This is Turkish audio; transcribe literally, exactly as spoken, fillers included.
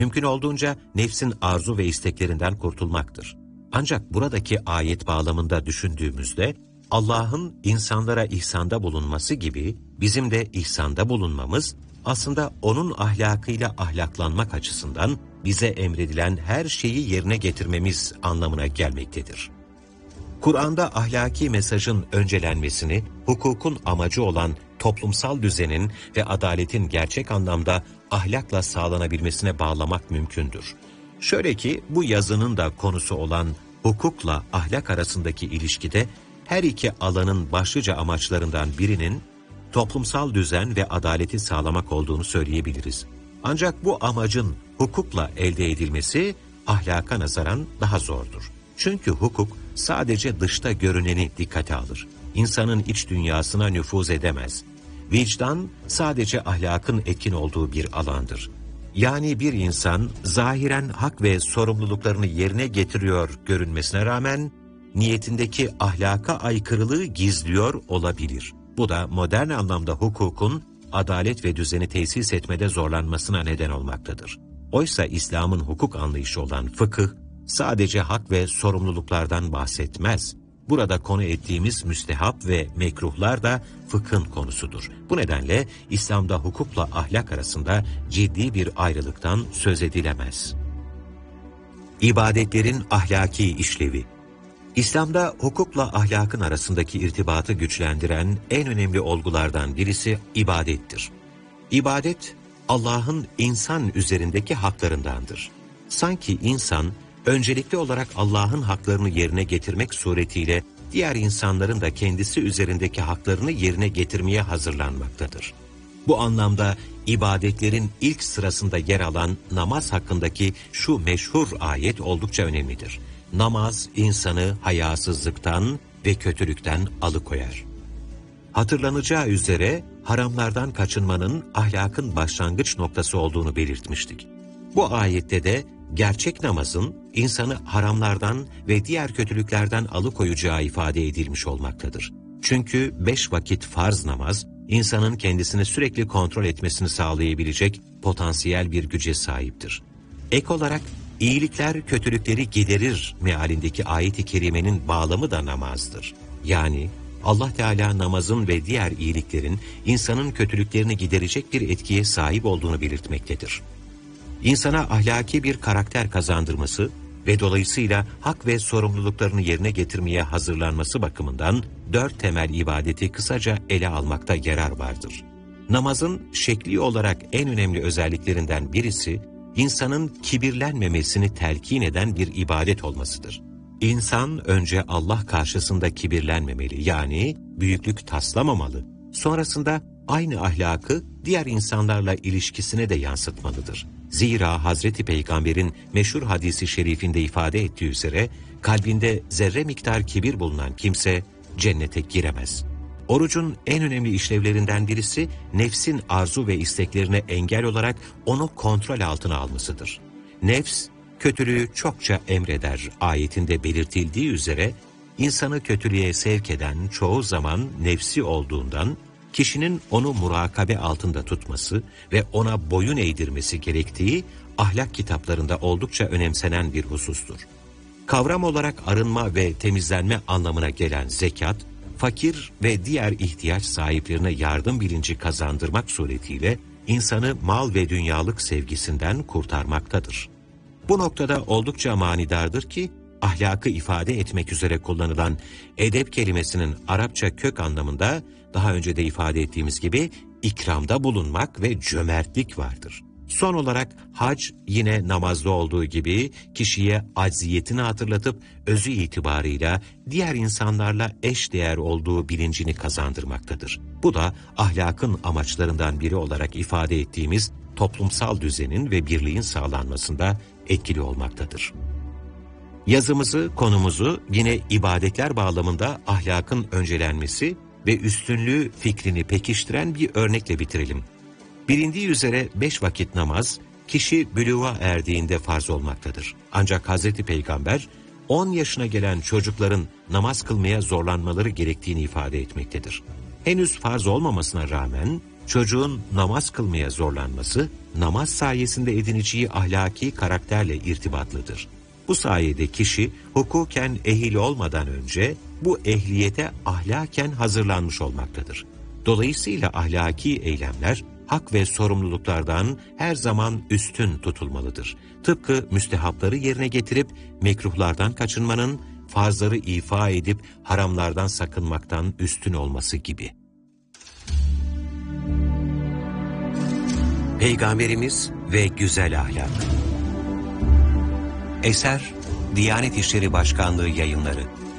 Mümkün olduğunca nefsin arzu ve isteklerinden kurtulmaktır. Ancak buradaki ayet bağlamında düşündüğümüzde, Allah'ın insanlara ihsanda bulunması gibi bizim de ihsanda bulunmamız, aslında O'nun ahlakıyla ahlaklanmak açısından bize emredilen her şeyi yerine getirmemiz anlamına gelmektedir. Kur'an'da ahlaki mesajın öncelenmesini, hukukun amacı olan toplumsal düzenin ve adaletin gerçek anlamda ahlakla sağlanabilmesine bağlamak mümkündür. Şöyle ki bu yazının da konusu olan hukukla ahlak arasındaki ilişkide her iki alanın başlıca amaçlarından birinin toplumsal düzen ve adaleti sağlamak olduğunu söyleyebiliriz. Ancak bu amacın hukukla elde edilmesi ahlaka nazaran daha zordur. Çünkü hukuk sadece dışta görüneni dikkate alır. İnsanın iç dünyasına nüfuz edemez. Vicdan sadece ahlakın etkin olduğu bir alandır. Yani bir insan zahiren hak ve sorumluluklarını yerine getiriyor görünmesine rağmen niyetindeki ahlaka aykırılığı gizliyor olabilir. Bu da modern anlamda hukukun adalet ve düzeni tesis etmede zorlanmasına neden olmaktadır. Oysa İslam'ın hukuk anlayışı olan fıkıh sadece hak ve sorumluluklardan bahsetmez. Burada konu ettiğimiz müstehap ve mekruhlar da fıkhın konusudur. Bu nedenle İslam'da hukukla ahlak arasında ciddi bir ayrılıktan söz edilemez. İbadetlerin ahlaki işlevi. İslam'da hukukla ahlakın arasındaki irtibatı güçlendiren en önemli olgulardan birisi ibadettir. İbadet, Allah'ın insan üzerindeki haklarındandır. Sanki insan, öncelikli olarak Allah'ın haklarını yerine getirmek suretiyle diğer insanların da kendisi üzerindeki haklarını yerine getirmeye hazırlanmaktadır. Bu anlamda ibadetlerin ilk sırasında yer alan namaz hakkındaki şu meşhur ayet oldukça önemlidir. Namaz insanı hayasızlıktan ve kötülükten alıkoyar. Hatırlanacağı üzere haramlardan kaçınmanın ahlakın başlangıç noktası olduğunu belirtmiştik. Bu ayette de gerçek namazın insanı haramlardan ve diğer kötülüklerden alıkoyacağı ifade edilmiş olmaktadır. Çünkü beş vakit farz namaz, insanın kendisini sürekli kontrol etmesini sağlayabilecek potansiyel bir güce sahiptir. Ek olarak, iyilikler kötülükleri giderir mealindeki ayet-i kerimenin bağlamı da namazdır. Yani Allah Teala namazın ve diğer iyiliklerin insanın kötülüklerini giderecek bir etkiye sahip olduğunu belirtmektedir. İnsana ahlaki bir karakter kazandırması ve dolayısıyla hak ve sorumluluklarını yerine getirmeye hazırlanması bakımından dört temel ibadeti kısaca ele almakta yarar vardır. Namazın şekli olarak en önemli özelliklerinden birisi, insanın kibirlenmemesini telkin eden bir ibadet olmasıdır. İnsan önce Allah karşısında kibirlenmemeli, yani büyüklük taslamamalı. Sonrasında aynı ahlakı diğer insanlarla ilişkisine de yansıtmalıdır. Zira Hazreti Peygamber'in meşhur hadisi şerifinde ifade ettiği üzere, kalbinde zerre miktar kibir bulunan kimse cennete giremez. Orucun en önemli işlevlerinden birisi, nefsin arzu ve isteklerine engel olarak onu kontrol altına almasıdır. Nefs, kötülüğü çokça emreder ayetinde belirtildiği üzere, insanı kötülüğe sevk eden çoğu zaman nefsi olduğundan, kişinin onu murakabe altında tutması ve ona boyun eğdirmesi gerektiği ahlak kitaplarında oldukça önemsenen bir husustur. Kavram olarak arınma ve temizlenme anlamına gelen zekat, fakir ve diğer ihtiyaç sahiplerine yardım bilinci kazandırmak suretiyle insanı mal ve dünyalık sevgisinden kurtarmaktadır. Bu noktada oldukça manidardır ki, ahlakı ifade etmek üzere kullanılan edep kelimesinin Arapça kök anlamında daha önce de ifade ettiğimiz gibi ikramda bulunmak ve cömertlik vardır. Son olarak hac yine namazda olduğu gibi kişiye acziyetini hatırlatıp özü itibarıyla diğer insanlarla eşdeğer olduğu bilincini kazandırmaktadır. Bu da ahlakın amaçlarından biri olarak ifade ettiğimiz toplumsal düzenin ve birliğin sağlanmasında etkili olmaktadır. Yazımızı, konumuzu yine ibadetler bağlamında ahlakın öncelenmesi ve üstünlüğü fikrini pekiştiren bir örnekle bitirelim. Bilindiği üzere beş vakit namaz, kişi bülûğa erdiğinde farz olmaktadır. Ancak Hazreti Peygamber, on yaşına gelen çocukların namaz kılmaya zorlanmaları gerektiğini ifade etmektedir. Henüz farz olmamasına rağmen, Çocuğun namaz kılmaya zorlanması, namaz sayesinde edineceği ahlaki karakterle irtibatlıdır. Bu sayede kişi hukuken ehil olmadan önce bu ehliyete ahlaken hazırlanmış olmaktadır. Dolayısıyla ahlaki eylemler, hak ve sorumluluklardan her zaman üstün tutulmalıdır. Tıpkı müstehapları yerine getirip mekruhlardan kaçınmanın, farzları ifa edip haramlardan sakınmaktan üstün olması gibi. Peygamberimiz ve güzel ahlak. Eser Diyanet İşleri Başkanlığı Yayınları.